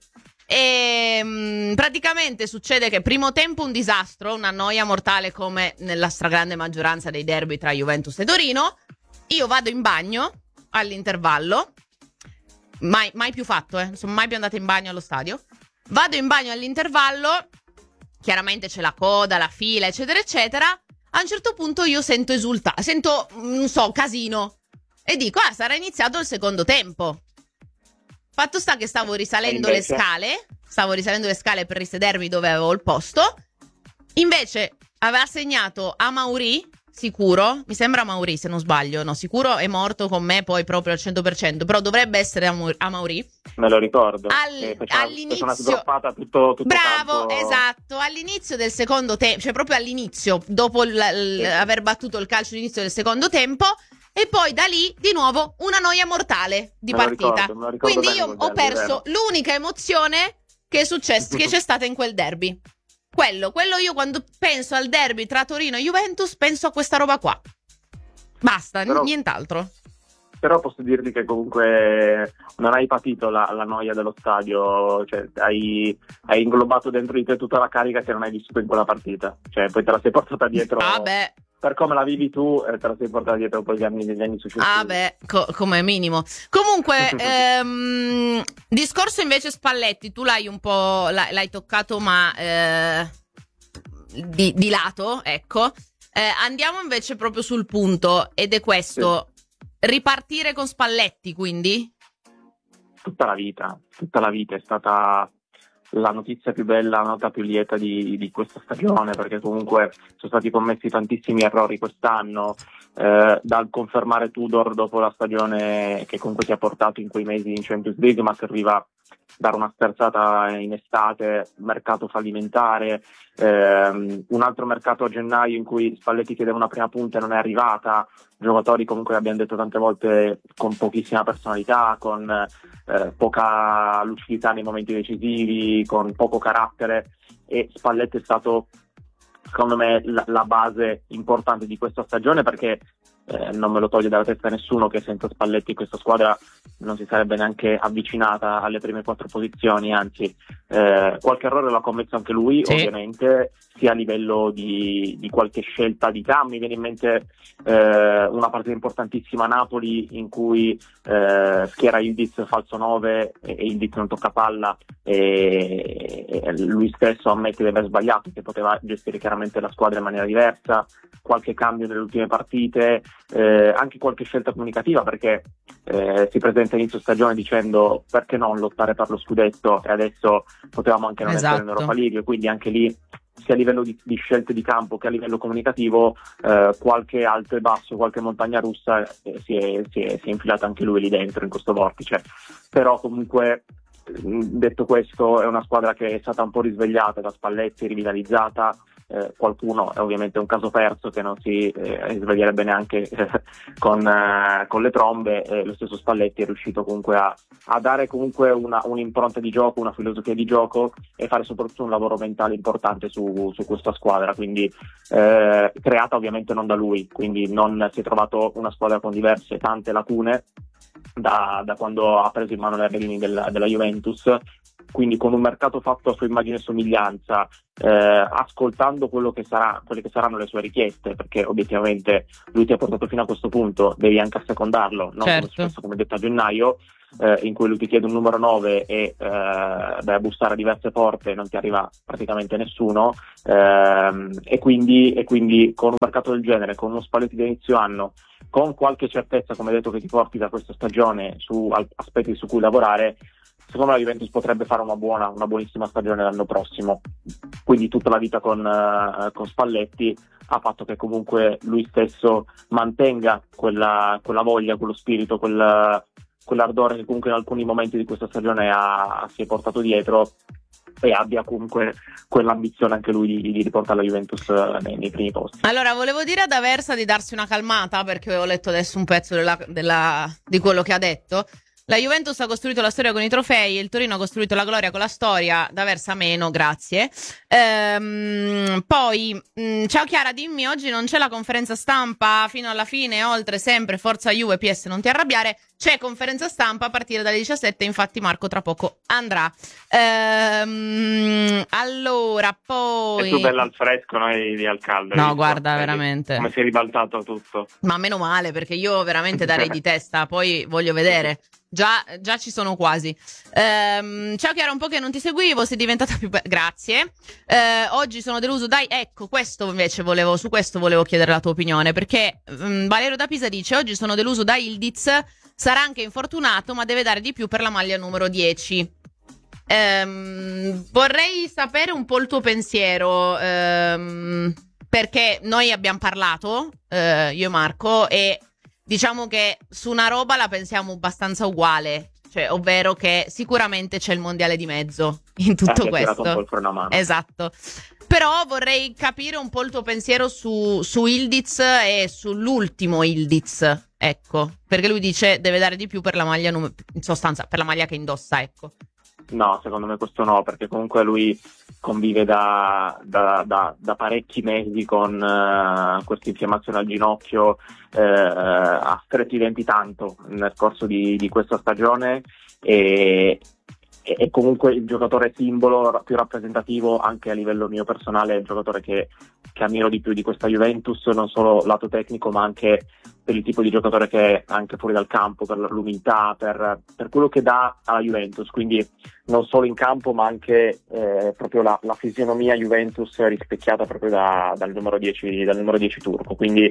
E praticamente succede che primo tempo un disastro, una noia mortale come nella stragrande maggioranza dei derby tra Juventus e Torino. Io vado in bagno all'intervallo, mai più fatto, non sono mai più andata in bagno allo stadio. Vado in bagno all'intervallo, chiaramente c'è la coda, la fila eccetera eccetera. A un certo punto io sento non so, casino, e dico sarà iniziato il secondo tempo. Fatto sta che stavo risalendo le scale per risedermi dove avevo il posto. Invece aveva segnato Amauri, sicuro, mi sembra Amauri se non sbaglio, no, sicuro è morto con me poi proprio al 100%, però dovrebbe essere Amauri. Me lo ricordo. All'inizio, una sgroppata tutto bravo, campo. Esatto, all'inizio del secondo tempo, cioè proprio all'inizio, dopo aver battuto il calcio d'inizio del secondo tempo. E poi da lì di nuovo una noia mortale di partita. Me lo ricordo Quindi bene io ho perso l'unica emozione che è successa, che c'è stata in quel derby. Quello io quando penso al derby tra Torino e Juventus penso a questa roba qua. Basta, nient'altro. Però posso dirti che comunque non hai patito la noia dello stadio, cioè hai inglobato dentro di te tutta la carica che non hai vissuto in quella partita. Cioè poi te la sei portata dietro. Per come la vivi tu, te la sei portata dietro poi gli anni successivi. Come minimo. Comunque, discorso invece Spalletti, tu l'hai un po' l'hai toccato, ma di lato, ecco. Andiamo invece proprio sul punto, ed è questo. Sì. Ripartire con Spalletti, quindi? Tutta la vita è stata la notizia più bella, la nota più lieta di questa stagione, perché comunque sono stati commessi tantissimi errori quest'anno, dal confermare Tudor dopo la stagione che comunque ti ha portato in quei mesi in Champions League, ma serviva dare una sterzata in estate, mercato fallimentare, un altro mercato a gennaio in cui Spalletti chiedeva una prima punta e non è arrivata, giocatori comunque abbiamo detto tante volte con pochissima personalità, con poca lucidità nei momenti decisivi, con poco carattere, e Spalletti è stato secondo me la base importante di questa stagione, perché non me lo toglie dalla testa nessuno che senza Spalletti questa squadra non si sarebbe neanche avvicinata alle prime 4 posizioni, anzi qualche errore l'ha commesso anche lui, sì. Ovviamente, sia a livello di qualche scelta di cambi. Mi viene in mente una partita importantissima a Napoli in cui schiera Ildiz falso 9 e Ildiz non tocca palla, e lui stesso ammette di aver sbagliato, che poteva gestire chiaramente la squadra in maniera diversa. Qualche cambio nelle ultime partite, anche qualche scelta comunicativa, perché si presenta a inizio stagione dicendo perché non lottare per lo scudetto, e adesso potevamo anche non essere in Europa League, quindi anche lì sia a livello di scelte di campo che a livello comunicativo qualche alto e basso, qualche montagna russa si è infilata anche lui lì dentro in questo vortice. Però comunque, detto questo, è una squadra che è stata un po' risvegliata da Spalletti, rivitalizzata, qualcuno, è ovviamente un caso perso che non si sveglierebbe neanche con le trombe, lo stesso Spalletti è riuscito comunque a dare comunque un'impronta di gioco, una filosofia di gioco e fare soprattutto un lavoro mentale importante su questa squadra, quindi creata ovviamente non da lui, quindi non si è trovato una squadra con diverse tante lacune da quando ha preso in mano le redini della Juventus, quindi con un mercato fatto a sua immagine e somiglianza, ascoltando quelle che saranno le sue richieste, perché obiettivamente lui ti ha portato fino a questo punto, devi anche assecondarlo, non come è successo, come detto, a gennaio, in cui lui ti chiede un numero 9 e vai a bussare a diverse porte e non ti arriva praticamente nessuno, e quindi con un mercato del genere, con uno Spalletti di inizio anno, con qualche certezza, come detto, che ti porti da questa stagione su aspetti su cui lavorare, secondo me la Juventus potrebbe fare una buonissima stagione l'anno prossimo. Quindi tutta la vita con Spalletti ha fatto che comunque lui stesso mantenga quella voglia, quello spirito, quell'ardore che comunque in alcuni momenti di questa stagione si è portato dietro, e abbia comunque quell'ambizione anche lui di riportare la Juventus nei primi posti. Allora, volevo dire ad Aversa di darsi una calmata, perché ho letto adesso un pezzo di quello che ha detto. La Juventus ha costruito la storia con i trofei, il Torino ha costruito la gloria con la storia. D'Aversa meno, grazie. Poi, ciao Chiara, dimmi, oggi non c'è la conferenza stampa fino alla fine, oltre sempre, forza Juve, PS, non ti arrabbiare. C'è conferenza stampa a partire dalle 17, infatti Marco tra poco andrà. Allora, poi... È più bella al fresco, noi di al caldo. No, guarda, veramente. Come si è ribaltato tutto. Ma meno male, perché io veramente darei di testa, poi voglio vedere. Già ci sono quasi. Ciao Chiara, un po' che non ti seguivo, sei diventata più grazie. Oggi sono deluso, dai, ecco, su questo volevo chiedere la tua opinione, perché Valerio da Pisa dice: oggi sono deluso da Ildiz, sarà anche infortunato, ma deve dare di più per la maglia numero 10. Vorrei sapere un po' il tuo pensiero, perché noi abbiamo parlato, io e Marco, e diciamo che su una roba la pensiamo abbastanza uguale, cioè, ovvero che sicuramente c'è il mondiale di mezzo in tutto questo. Un po' il freno a mano. Esatto. Però vorrei capire un po' il tuo pensiero su Ildiz e sull'ultimo Ildiz, ecco, perché lui dice deve dare di più per la maglia, in sostanza per la maglia che indossa, ecco. No, secondo me questo no, perché comunque lui convive da parecchi mesi con questa infiammazione al ginocchio, ha stretto i denti tanto nel corso di questa stagione, e comunque il giocatore simbolo più rappresentativo anche a livello mio personale, è il giocatore che ammiro di più di questa Juventus, non solo lato tecnico ma anche per il tipo di giocatore che è anche fuori dal campo, per l'umiltà, per quello che dà alla Juventus, quindi non solo in campo ma anche proprio la fisionomia Juventus rispecchiata proprio dal numero 10 turco, quindi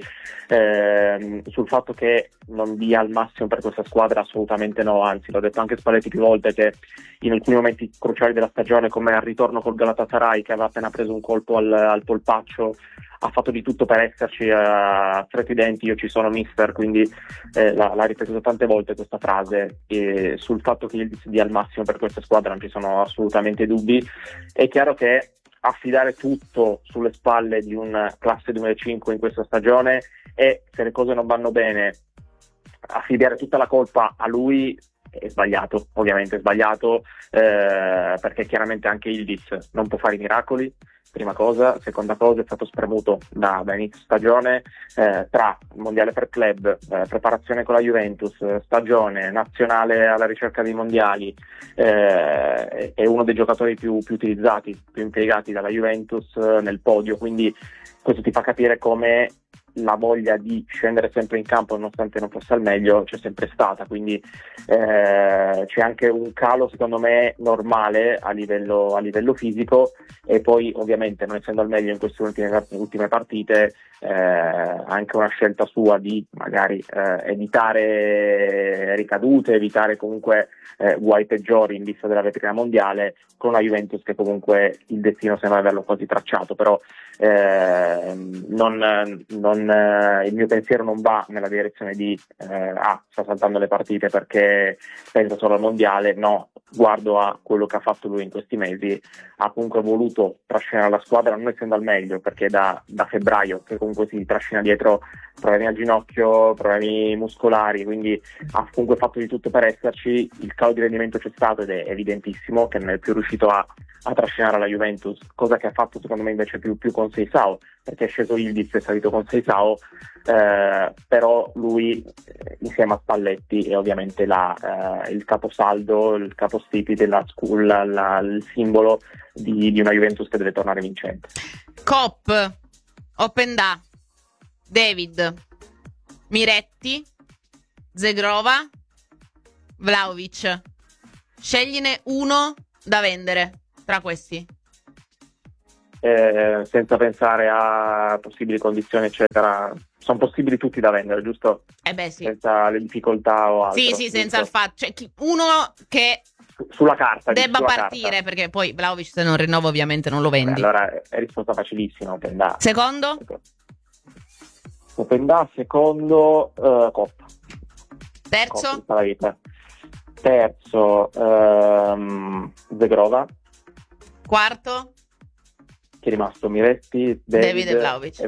sul fatto che non dia il massimo per questa squadra assolutamente no, anzi l'ho detto anche Spalletti più volte che in alcuni momenti cruciali della stagione, come al ritorno col Galatasaray che aveva appena preso un colpo al polpaccio, ha fatto di tutto per esserci, a stretto i denti, io ci sono mister, quindi l'ha ripetuto tante volte questa frase, e sul fatto che il dia al massimo per questa squadra non ci sono assolutamente dubbi. È chiaro che affidare tutto sulle spalle di un classe 2005 in questa stagione, e se le cose non vanno bene affidare tutta la colpa a lui è sbagliato, ovviamente è sbagliato, perché chiaramente anche Ildiz non può fare i miracoli, prima cosa. Seconda cosa, è stato spremuto da inizio stagione, tra mondiale per club, preparazione con la Juventus, stagione nazionale alla ricerca dei mondiali, è uno dei giocatori più utilizzati, più impiegati dalla Juventus nel podio, quindi questo ti fa capire come la voglia di scendere sempre in campo nonostante non fosse al meglio c'è sempre stata, quindi c'è anche un calo secondo me normale a livello fisico, e poi ovviamente non essendo al meglio in queste ultime partite, anche una scelta sua di magari evitare ricadute, evitare comunque guai peggiori in vista della vetrina mondiale, con una Juventus che comunque il destino sembra averlo quasi tracciato, però il mio pensiero non va nella direzione di sta saltando le partite perché pensa solo al mondiale, no, guardo a quello che ha fatto lui in questi mesi, ha comunque voluto trascinare la squadra, non essendo al meglio, perché da febbraio che comunque si trascina dietro problemi al ginocchio, problemi muscolari, quindi ha comunque fatto di tutto per esserci. Il calo di rendimento c'è stato ed è evidentissimo che non è più riuscito a trascinare la Juventus, cosa che ha fatto secondo me invece più con Seisao, perché è sceso Yildiz e è salito con Seisao, però lui insieme a Spalletti è ovviamente il caposaldo, il capostipite, il simbolo di una Juventus che deve tornare vincente. Cop, Openda, David, Miretti, Zegrova, Vlahovic. Scegliene uno da vendere tra questi. Senza pensare a possibili condizioni eccetera, sono possibili tutti da vendere, giusto? Beh, sì. Senza le difficoltà o altro. Sì, giusto? senza il fatto, cioè uno che sulla carta debba sulla partire carta. Perché poi Vlahovic se non rinnova ovviamente non lo vendi. Allora è risposta facilissima, Openda. Secondo? Openda, secondo Coppa. Terzo? Terzo Zegrova. Quarto? Chi è rimasto? Miretti, David e Vlahovic.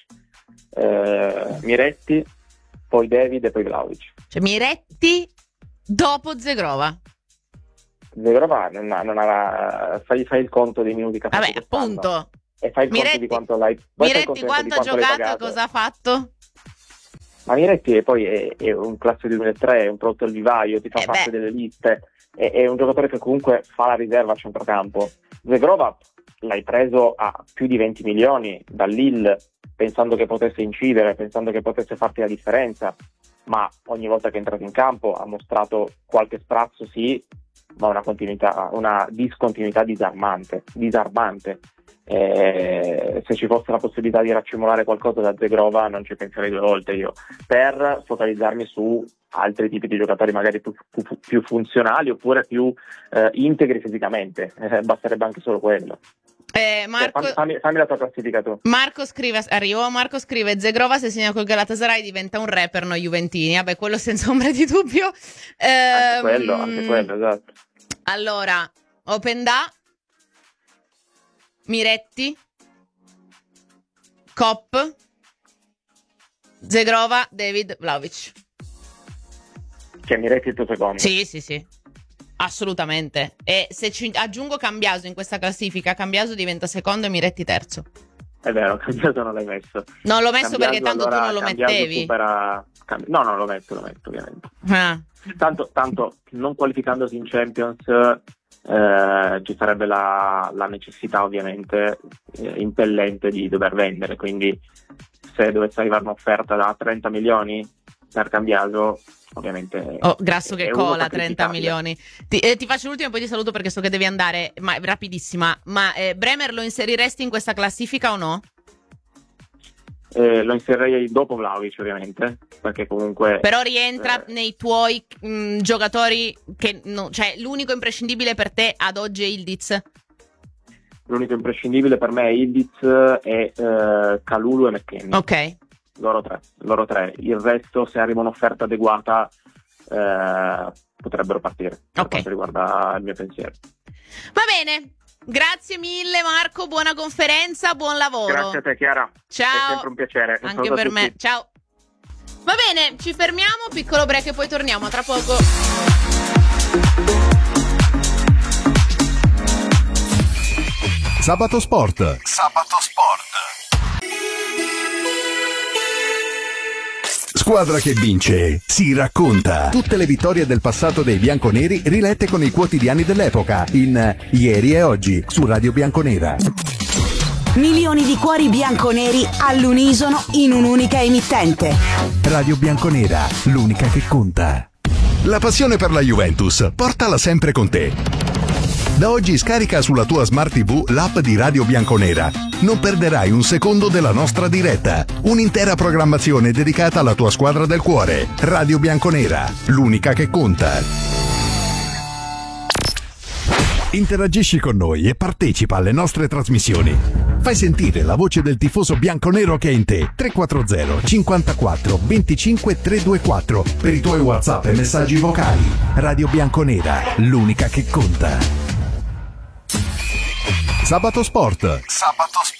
Miretti, poi David e poi Vlahovic. Cioè Miretti dopo Zegrova. Zegrova non aveva, fai il conto dei minuti che ha fatto. Vabbè, appunto. E fai il conto di quanto l'hai. Miretti quanto ha giocato e cosa ha fatto? Ma Miretti poi è un classe 2003, è un prodotto al vivaio, ti fa parte delle liste, è un giocatore che comunque fa la riserva a centrocampo. Zegrova l'hai preso a più di 20 milioni dal Lille, pensando che potesse incidere, pensando che potesse farti la differenza, ma ogni volta che è entrato in campo ha mostrato qualche sprazzo, sì, ma una discontinuità disarmante. Se ci fosse la possibilità di raccimolare qualcosa da Zegrova non ci penserei due volte io, per focalizzarmi su altri tipi di giocatori magari più funzionali oppure più integri fisicamente, basterebbe anche solo quello. Marco, fammi la tua classifica tu. Marco scrive Zegrova se segna col Galatasaray diventa un re per noi juventini. Vabbè, quello senza ombra di dubbio. Anche quello, esatto. Allora, Openda, Miretti, Cop, Zegrova, David, Vlahovic. Che Miretti il tuo secondo? Sì, assolutamente. E se ci aggiungo Cambiaso in questa classifica, Cambiaso diventa secondo e Miretti terzo. È vero, Cambiaso non l'hai messo. Non l'ho messo Cambiaso, perché tanto allora, tu non lo mettevi. No, lo metto ovviamente. Tanto non qualificandosi in Champions ci sarebbe la necessità ovviamente impellente di dover vendere, quindi se dovesse arrivare un'offerta da 30 milioni per Cambiaso, ovviamente grasso che cola 30 milioni. Ti faccio l'ultima e poi ti saluto perché so che devi andare, ma rapidissima. Ma Bremer lo inseriresti in questa classifica o no? Lo inserirei dopo Vlahovic ovviamente, perché comunque però rientra nei tuoi giocatori che cioè l'unico imprescindibile per te ad oggi è Yildiz. L'unico imprescindibile per me è Yildiz e Kalulu e McKennie. Ok. Loro tre. Il resto, se arriva un'offerta adeguata, potrebbero partire. Per quanto riguarda il mio pensiero. Va bene. Grazie mille Marco, buona conferenza, buon lavoro. Grazie a te Chiara. Ciao. È sempre un piacere. Anche per me. Ciao. Va bene, ci fermiamo, piccolo break e poi torniamo tra poco. Sabato Sport. Squadra che vince si racconta. Tutte le vittorie del passato dei bianconeri rilette con i quotidiani dell'epoca in Ieri e Oggi su Radio Bianconera. Milioni di cuori bianconeri all'unisono in un'unica emittente. Radio Bianconera, l'unica che conta. La passione per la Juventus, portala sempre con te. Da oggi scarica sulla tua Smart TV l'app di Radio Bianconera. Non perderai un secondo della nostra diretta. Un'intera programmazione dedicata alla tua squadra del cuore. Radio Bianconera, l'unica che conta. Interagisci con noi e partecipa alle nostre trasmissioni. Fai sentire la voce del tifoso bianconero che è in te. 340 54 25 324 per i tuoi WhatsApp e messaggi vocali. Radio Bianconera, l'unica che conta. Sabato Sport.